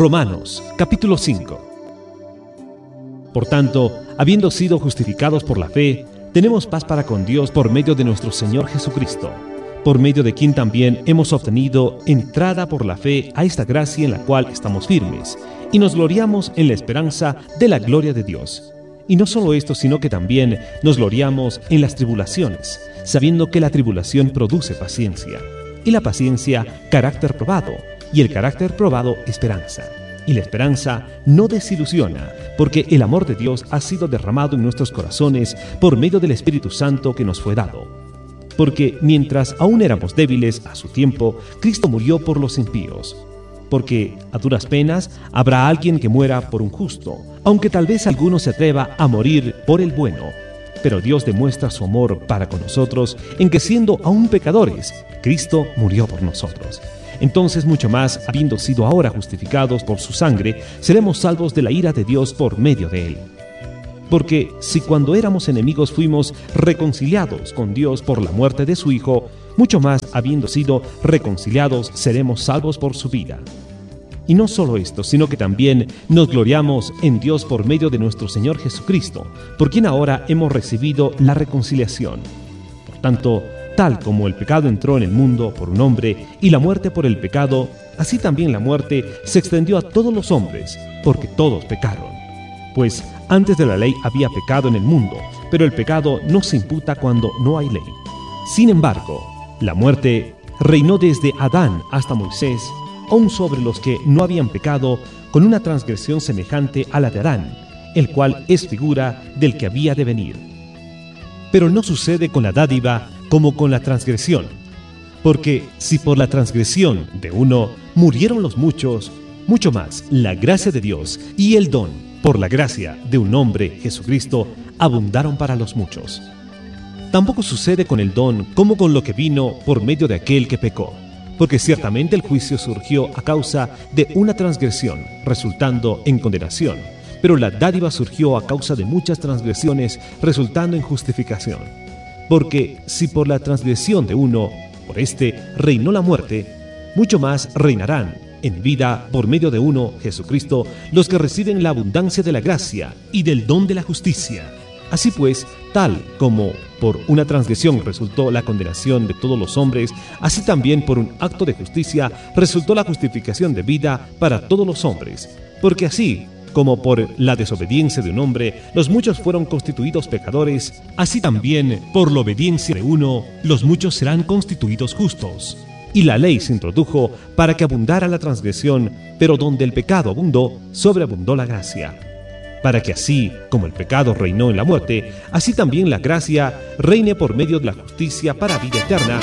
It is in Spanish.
Romanos, capítulo 5. Por tanto, habiendo sido justificados por la fe, tenemos paz para con Dios por medio de nuestro Señor Jesucristo, por medio de quien también hemos obtenido entrada por la fe a esta gracia en la cual estamos firmes, y nos gloriamos en la esperanza de la gloria de Dios. Y no solo esto, sino que también nos gloriamos en las tribulaciones, sabiendo que la tribulación produce paciencia, y la paciencia carácter probado, y el carácter probado esperanza. Y la esperanza no desilusiona, porque el amor de Dios ha sido derramado en nuestros corazones por medio del Espíritu Santo que nos fue dado. Porque mientras aún éramos débiles a su tiempo, Cristo murió por los impíos. Porque a duras penas habrá alguien que muera por un justo, aunque tal vez alguno se atreva a morir por el bueno. Pero Dios demuestra su amor para con nosotros en que, siendo aún pecadores, Cristo murió por nosotros. Entonces, mucho más, habiendo sido ahora justificados por su sangre, seremos salvos de la ira de Dios por medio de él. Porque si cuando éramos enemigos fuimos reconciliados con Dios por la muerte de su Hijo, mucho más, habiendo sido reconciliados, seremos salvos por su vida. Y no solo esto, sino que también nos gloriamos en Dios por medio de nuestro Señor Jesucristo, por quien ahora hemos recibido la reconciliación. Por tanto, tal como el pecado entró en el mundo por un hombre y la muerte por el pecado, así también la muerte se extendió a todos los hombres, porque todos pecaron. Pues antes de la ley había pecado en el mundo, pero el pecado no se imputa cuando no hay ley. Sin embargo, la muerte reinó desde Adán hasta Moisés, aun sobre los que no habían pecado, con una transgresión semejante a la de Adán, el cual es figura del que había de venir. Pero no sucede con la dádiva como con la transgresión, porque si por la transgresión de uno murieron los muchos, mucho más la gracia de Dios y el don por la gracia de un hombre, Jesucristo, abundaron para los muchos. Tampoco sucede con el don como con lo que vino por medio de aquel que pecó, porque ciertamente el juicio surgió a causa de una transgresión, resultando en condenación, pero la dádiva surgió a causa de muchas transgresiones, resultando en justificación. Porque si por la transgresión de uno, por éste, reinó la muerte, mucho más reinarán en vida por medio de uno, Jesucristo, los que reciben la abundancia de la gracia y del don de la justicia. Así pues, tal como por una transgresión resultó la condenación de todos los hombres, así también por un acto de justicia resultó la justificación de vida para todos los hombres. Porque así como por la desobediencia de un hombre los muchos fueron constituidos pecadores, así también por la obediencia de uno los muchos serán constituidos justos. Y la ley se introdujo para que abundara la transgresión, pero donde el pecado abundó, sobreabundó la gracia. Para que así como el pecado reinó en la muerte, así también la gracia reine por medio de la justicia para vida eterna